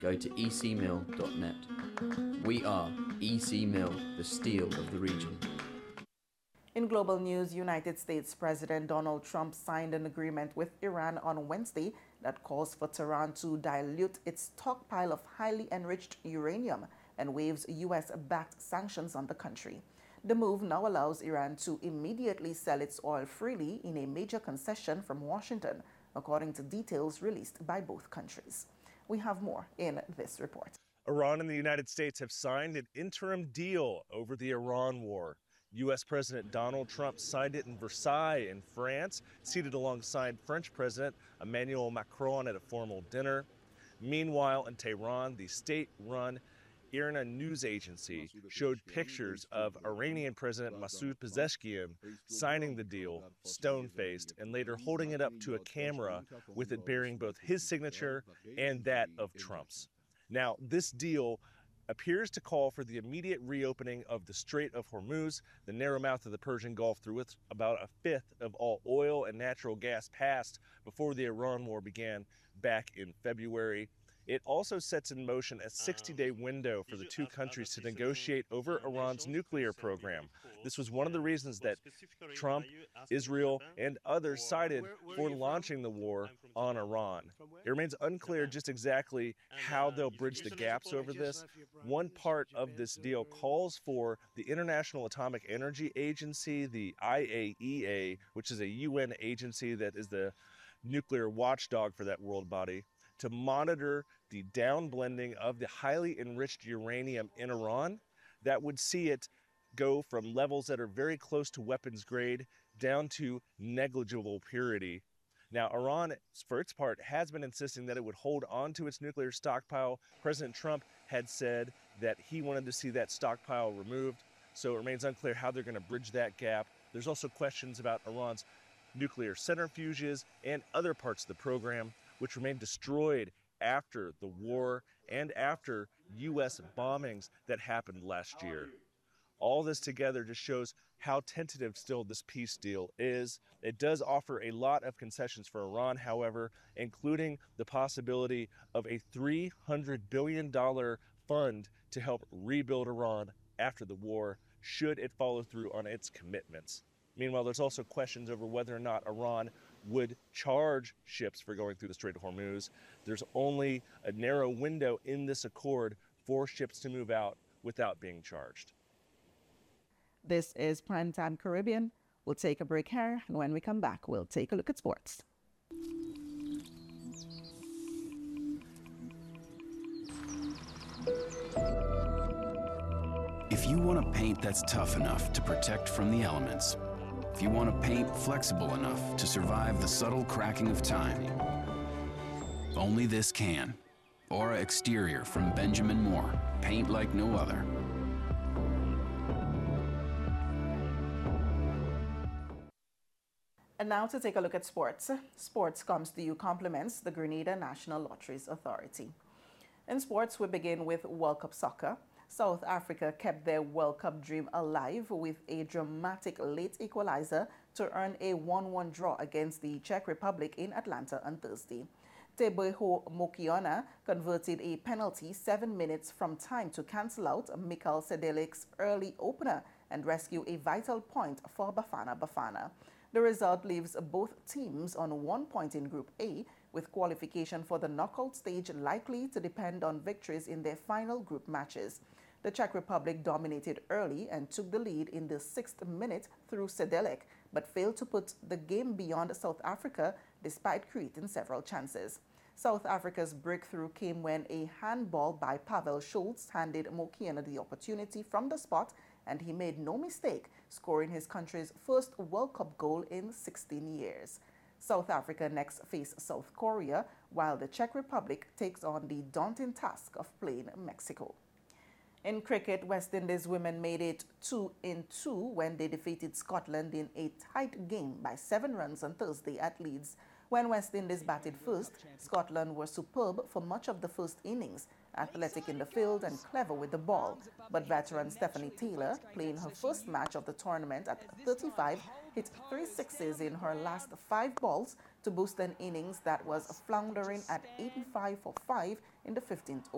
go to ecmill.net. We are EC Mill, the steel of the region. In global news, United States President Donald Trump signed an agreement with Iran on Wednesday that calls for Tehran to dilute its stockpile of highly enriched uranium and waives U.S.-backed sanctions on the country. The move now allows Iran to immediately sell its oil freely in a major concession from Washington, according to details released by both countries. We have more in this report. Iran and the United States have signed an interim deal over the Iran war. U.S. President Donald Trump signed it in Versailles in France, seated alongside French President Emmanuel Macron at a formal dinner. Meanwhile, in Tehran, the state-run IRNA news agency showed pictures of Iranian President Masoud Pezeshkian signing the deal, stone-faced, and later holding it up to a camera with it bearing both his signature and that of Trump's. Now, this deal appears to call for the immediate reopening of the Strait of Hormuz, the narrow mouth of the Persian Gulf through which about a fifth of all oil and natural gas passed before the Iran war began back in February. It also sets in motion a 60-day window for the two countries to negotiate over Iran's nuclear program. This was one of the reasons that Trump, Israel, and others cited for launching the war on Iran. It remains unclear just exactly how they'll bridge the gaps over this. One part of this deal calls for the International Atomic Energy Agency, the IAEA, which is a UN agency that is the nuclear watchdog for that world body, to monitor the downblending of the highly enriched uranium in Iran that would see it go from levels that are very close to weapons grade down to negligible purity. Now, Iran, for its part, has been insisting that it would hold on to its nuclear stockpile. President Trump had said that he wanted to see that stockpile removed, so it remains unclear how they're going to bridge that gap. There's also questions about Iran's nuclear centrifuges and other parts of the program, which remain destroyed after the war and after U.S. bombings that happened last year. All this together just shows how tentative still this peace deal is. It does offer a lot of concessions for Iran, however, including the possibility of a $300 billion fund to help rebuild Iran after the war, should it follow through on its commitments. Meanwhile, there's also questions over whether or not Iran would charge ships for going through the Strait of Hormuz. There's only a narrow window in this accord for ships to move out without being charged. This is Primetime Caribbean. We'll take a break here, and when we come back, we'll take a look at sports. If you want a paint that's tough enough to protect from the elements, if you want a paint flexible enough to survive the subtle cracking of time, only this can. Aura Exterior from Benjamin Moore. Paint like no other. And now to take a look at sports. Sports comes to you compliments the Grenada National Lotteries Authority. In sports, we begin with World Cup soccer. South Africa kept their World Cup dream alive with a dramatic late equalizer to earn a 1-1 draw against the Czech Republic in Atlanta on Thursday. Teboho Mokiona converted a penalty 7 minutes from time to cancel out Mikhail Sedelik's early opener and rescue a vital point for Bafana Bafana. The result leaves both teams on 1 point in Group A, with qualification for the knockout stage likely to depend on victories in their final group matches. The Czech Republic dominated early and took the lead in the 6th minute through Sedelik, but failed to put the game beyond South Africa despite creating several chances. South Africa's breakthrough came when a handball by Pavel Schultz handed Mokiona the opportunity from the spot, and he made no mistake, scoring his country's first World Cup goal in 16 years. South Africa next face South Korea, while the Czech Republic takes on the daunting task of playing Mexico. In cricket, West Indies women made it 2-2 when they defeated Scotland in a tight game by 7 runs on Thursday at Leeds. When West Indies batted first, Scotland were superb for much of the first innings, athletic in the field and clever with the ball. But veteran Stephanie Taylor, playing her first match of the tournament at 35, hit 3 sixes in her last 5 balls to boost an innings that was floundering at 85 for 5 in the 15th over.